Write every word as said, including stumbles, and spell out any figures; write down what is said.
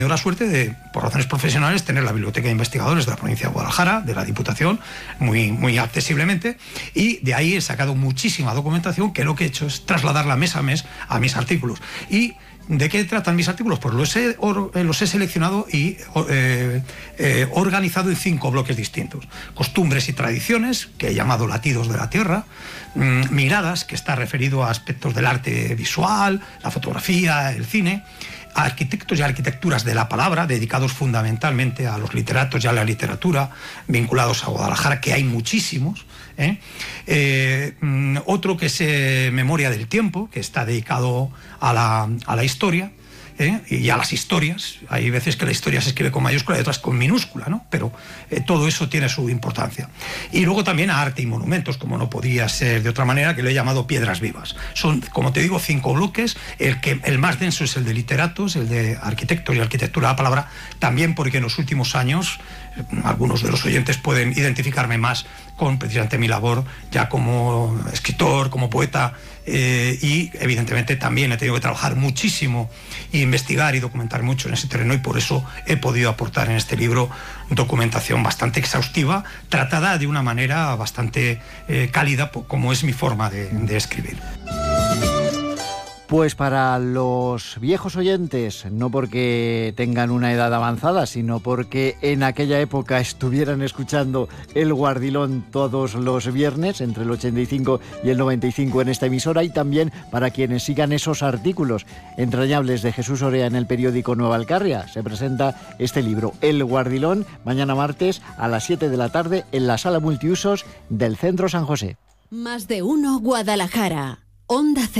Tengo la suerte de, por razones profesionales, tener la Biblioteca de Investigadores de la provincia de Guadalajara, de la Diputación, muy, muy accesiblemente, y de ahí he sacado muchísima documentación que lo que he hecho es trasladarla mes a mes a mis artículos. ¿Y de qué tratan mis artículos? Pues los he, or, los he seleccionado y eh, eh, organizado en cinco bloques distintos. Costumbres y tradiciones, que he llamado latidos de la tierra. Mmm, miradas, que está referido a aspectos del arte visual, la fotografía, el cine. Arquitectos y arquitecturas de la palabra, dedicados fundamentalmente a los literatos y a la literatura, vinculados a Guadalajara, que hay muchísimos. ¿eh? Eh, otro que es eh, Memoria del tiempo, que está dedicado a la, a la historia. ¿eh? Y a las historias. Hay veces que la historia se escribe con mayúscula y otras con minúscula, ¿no? Pero eh, todo eso tiene su importancia. Y luego también a arte y monumentos, como no podía ser de otra manera, que lo he llamado piedras vivas. Son, como te digo, cinco bloques. El, que, el más denso es el de literatos, el de arquitectos y arquitectura de la palabra, también porque en los últimos años algunos de los oyentes pueden identificarme más con precisamente mi labor ya como escritor, como poeta, eh, y evidentemente también he tenido que trabajar muchísimo, investigar y documentar mucho en ese terreno, y por eso he podido aportar en este libro documentación bastante exhaustiva, tratada de una manera bastante eh, cálida, como es mi forma de, de escribir. Pues para los viejos oyentes, no porque tengan una edad avanzada, sino porque en aquella época estuvieran escuchando El Guardilón todos los viernes, entre el ochenta y cinco y el noventa y cinco en esta emisora, y también para quienes sigan esos artículos entrañables de Jesús Orea en el periódico Nueva Alcarria. Se presenta este libro, El Guardilón, mañana martes a las siete de la tarde en la sala multiusos del Centro San José. Más de uno Guadalajara. Onda